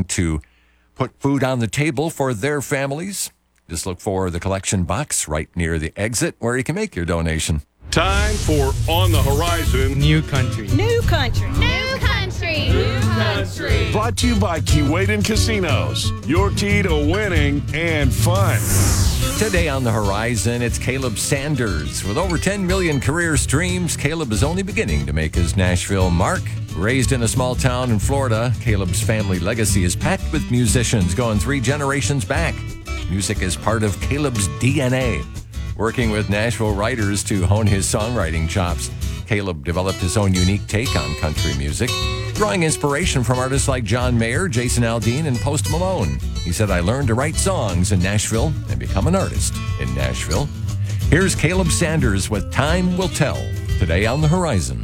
looking to put food on the table for their families, just look for the collection box right near the exit where you can make your donation. Time for On the Horizon. New country. New country. New country. New country. Brought to you by Keewaydin Casinos. Your key to winning and fun. Today on the horizon, it's Caleb Sanders. With over 10 million career streams, Caleb is only beginning to make his Nashville mark. Raised in a small town in Florida, Caleb's family legacy is packed with musicians going 3 generations back. Music is part of Caleb's DNA. Working with Nashville writers to hone his songwriting chops, Caleb developed his own unique take on country music, drawing inspiration from artists like John Mayer, Jason Aldean, and Post Malone. He said, "I learned to write songs in Nashville and become an artist in Nashville." Here's Caleb Sanders with Time Will Tell, today on the horizon.